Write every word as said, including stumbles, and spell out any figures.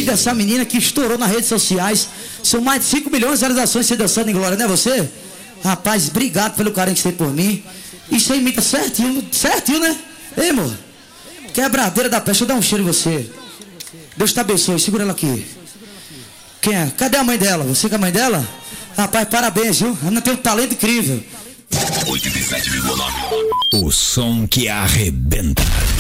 vídeo dessa menina que estourou nas redes sociais. São mais de cinco milhões de visualizações você dançando em glória, não é você? Rapaz, obrigado pelo carinho que você tem por mim. Isso aí imita certinho, certinho, né? Ei, amor. Quebradeira da peste, deixa eu dar um cheiro em você. Deus te abençoe, segura ela aqui. Quem é? Cadê a mãe dela? Você que é a mãe dela? Rapaz, parabéns, viu? A Ana tem um talento incrível. oitenta e sete vírgula nove. O som que arrebenta.